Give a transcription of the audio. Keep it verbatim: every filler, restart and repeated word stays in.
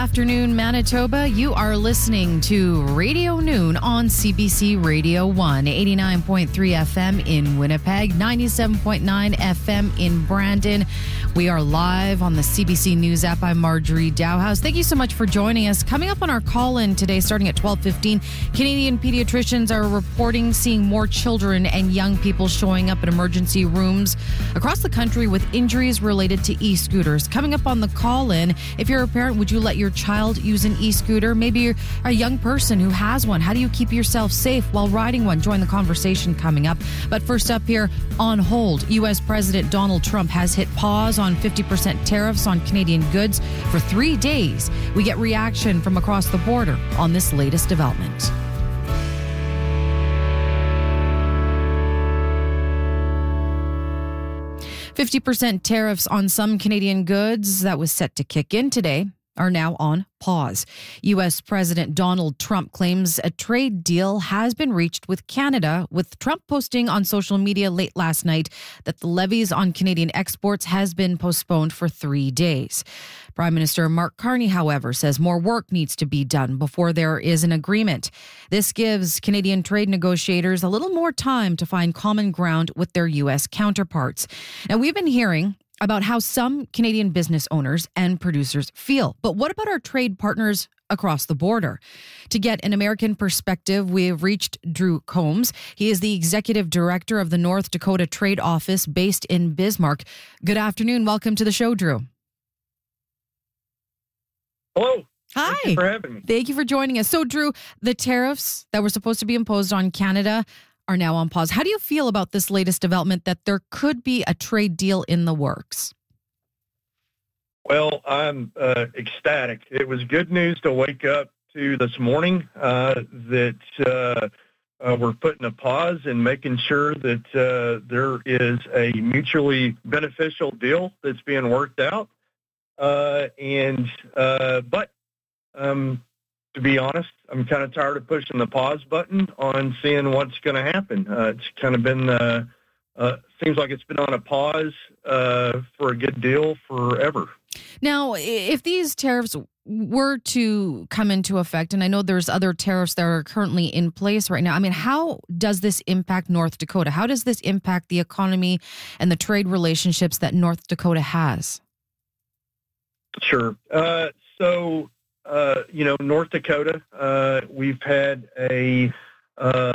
Afternoon, Manitoba. You are listening to Radio Noon on C B C Radio one, eighty-nine point three F M in Winnipeg, ninety-seven point nine F M in Brandon. We are live on the C B C News app. I'm Marjorie Dowhouse. Thank you so much for joining us. Coming up on our call-in today, starting at twelve fifteen, Canadian pediatricians are reporting seeing more children and young people showing up at emergency rooms across the country with injuries related to e-scooters. Coming up on the call-in, if you're a parent, would you let your child use an e-scooter? Maybe you're a young person who has one. How do you keep yourself safe while riding one? Join the conversation coming up. But first up here, on hold, U S President Donald Trump has hit pause on fifty percent tariffs on Canadian goods for three days. We get reaction from across the border on this latest development. fifty percent tariffs on some Canadian goods that was set to kick in today are now on pause. U S President Donald Trump claims a trade deal has been reached with Canada, with Trump posting on social media late last night that the levies on Canadian exports has been postponed for three days. Prime Minister Mark Carney, however, says more work needs to be done before there is an agreement. This gives Canadian trade negotiators a little more time to find common ground with their U S counterparts. Now, we've been hearing about how some Canadian business owners and producers feel. But what about our trade partners across the border? To get an American perspective, we have reached Drew Combs. He is the executive director of the North Dakota Trade Office based in Bismarck. Good afternoon. Welcome to the show, Drew. Hello. Hi. Thank you for having me. Thank you for joining us. So, Drew, the tariffs that were supposed to be imposed on Canada are now on pause. How do you feel about this latest development that there could be a trade deal in the works? Well, I'm uh, ecstatic. It was good news to wake up to this morning uh, that uh, uh, we're putting a pause and making sure that uh, there is a mutually beneficial deal that's being worked out. Uh, and uh, but um, to be honest, I'm kind of tired of pushing the pause button on seeing what's going to happen. Uh, it's kind of been, uh, uh, seems like it's been on a pause uh, for a good deal forever. Now, if these tariffs were to come into effect, and I know there's other tariffs that are currently in place right now, I mean, how does this impact North Dakota? How does this impact the economy and the trade relationships that North Dakota has? Sure. Uh, so, Uh, you know, North Dakota, uh, we've had a uh,